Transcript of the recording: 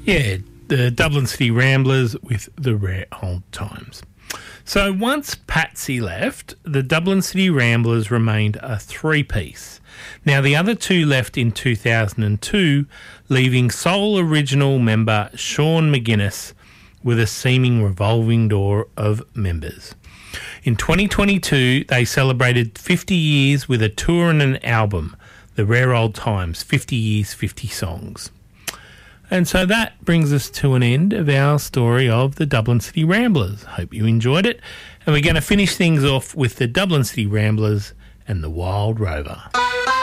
Yeah, the Dublin City Ramblers with the Rare Old Times. So once Patsy left, the Dublin City Ramblers remained a three-piece. Now, the other two left in 2002, leaving sole original member Sean McGuinness with a seeming revolving door of members. In 2022, they celebrated 50 years with a tour and an album, The Rare Old Times, 50 Years, 50 Songs. And so that brings us to an end of our story of the Dublin City Ramblers. Hope you enjoyed it. And we're going to finish things off with the Dublin City Ramblers and the Wild Rover.